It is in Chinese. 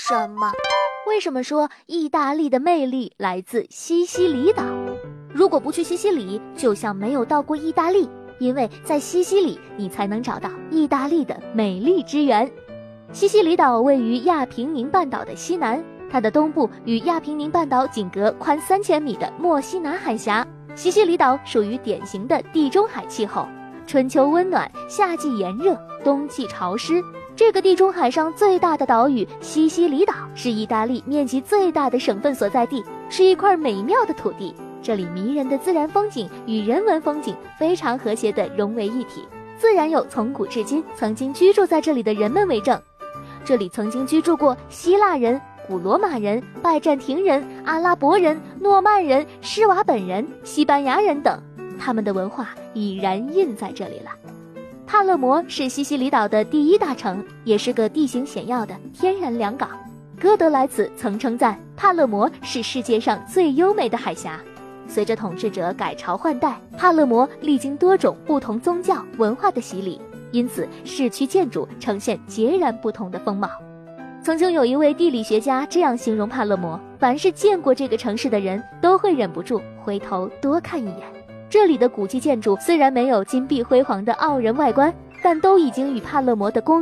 什么？ 为什么说意大利的魅力来自西西里岛？如果不去西西里，就像没有到过意大利，因为在西西里你才能找到意大利的美丽之源。西西里岛位于亚平宁半岛的西南，它的东部与亚平宁半岛仅隔宽3000米的墨西拿海峡。西西里岛属于典型的地中海气候，春秋温暖，夏季炎热，冬季潮湿。这个地中海上最大的岛屿西西里岛是意大利面积最大的省份所在地，是一块美妙的土地。这里迷人的自然风景与人文风景非常和谐地融为一体，自然有从古至今曾经居住在这里的人们为证。这里曾经居住过希腊人、古罗马人、拜占庭人、阿拉伯人、诺曼人、施瓦本人、西班牙人等，他们的文化已然印在这里了。帕勒摩是西西里岛的第一大城，也是个地形险要的天然良港。哥德莱茨曾称赞帕勒摩是世界上最优美的海峡。随着统治者改朝换代，帕勒摩历经多种不同宗教文化的洗礼，因此市区建筑呈现截然不同的风貌。曾经有一位地理学家这样形容帕勒摩：凡是见过这个城市的人都会忍不住回头多看一眼。这里的古迹建筑虽然没有金碧辉煌的傲人外观，但都已经与帕勒摩的公